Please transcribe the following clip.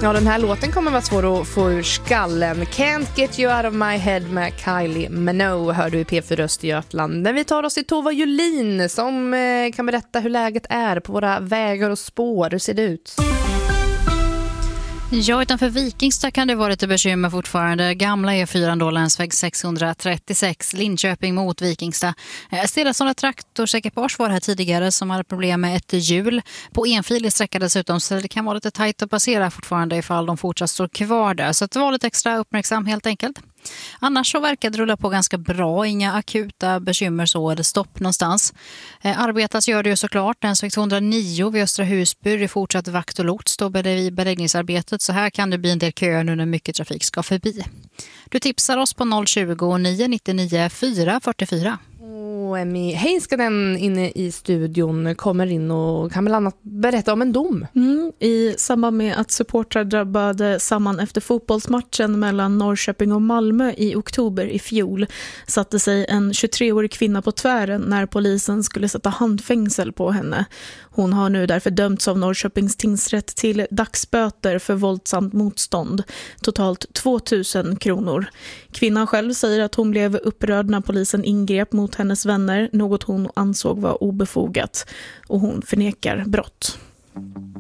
Ja, den här låten kommer vara svår att få ur skallen. Can't Get You Out of My Head med Kylie Minogue hör du i P4 Östergötland. När vi tar oss till Tova Julin som kan berätta hur läget är på våra vägar och spår. Hur ser det ut? Ja, utanför Vikingstad kan det vara lite bekymmer fortfarande. Gamla E4 då, länsväg 636, Linköping mot Vikingstad. Stillastående traktorsekipage var här tidigare som hade problem med ett hjul. På enfilig sträcka dessutom, så det kan vara lite tajt att passera fortfarande ifall de fortsatt står kvar där. Så att det var lite extra uppmärksam helt enkelt. Annars så verkar det rulla på ganska bra, inga akuta bekymmer så eller stopp någonstans. Arbetas gör det ju såklart, länsväg 209 vid Östra Husby är fortsatt vakt och lots då vid beläggningsarbetet, så här kan det bli en del köer nu när mycket trafik ska förbi. Du tipsar oss på 020 999 444. Emmy Heiskanen inne i studion kommer in och kan bland annat berätta om en dom. I samband med att supportrar drabbade samman efter fotbollsmatchen mellan Norrköping och Malmö i oktober i fjol satte sig en 23-årig kvinna på tvären när polisen skulle sätta handfängsel på henne. Hon har nu därför dömts av Norrköpings tingsrätt till dagsböter för våldsamt motstånd. Totalt 2000 kronor. Kvinnan själv säger att hon blev upprörd när polisen ingrep mot hennes vänner, något hon ansåg var obefogat. Och hon förnekar brott.